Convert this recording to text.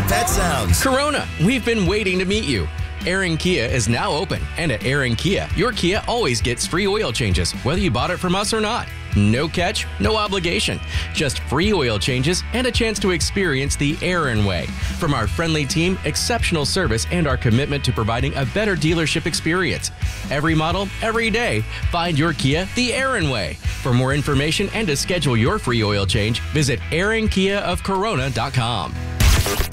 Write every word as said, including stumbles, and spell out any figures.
pet sounds. Corona, we've been waiting to meet you. Aaron Kia is now open, and at Aaron Kia, your Kia always gets free oil changes, whether you bought it from us or not. No catch, no obligation. Just free oil changes and a chance to experience the Aaron way. From our friendly team, exceptional service, and our commitment to providing a better dealership experience. Every model, every day. Find your Kia the Aaron way. For more information and to schedule your free oil change, visit aaron kia of corona dot com.